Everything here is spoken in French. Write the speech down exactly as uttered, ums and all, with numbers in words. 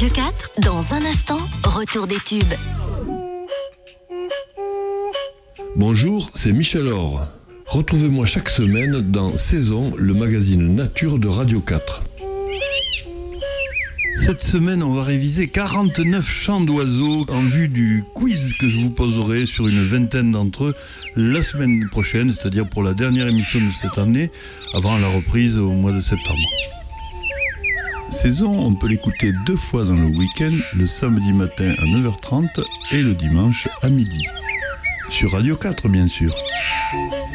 Radio quatre, dans un instant, retour des tubes. Bonjour, c'est Michel Or. Retrouvez-moi chaque semaine dans Saison, le magazine nature de Radio quatre. Cette semaine, on va réviser quarante-neuf chants d'oiseaux en vue du quiz que je vous poserai sur une vingtaine d'entre eux la semaine prochaine, c'est-à-dire pour la dernière émission de cette année, avant la reprise au mois de septembre. Saison, on peut l'écouter deux fois dans le week-end, le samedi matin à neuf heures trente et le dimanche à midi. Sur Radio quatre, bien sûr.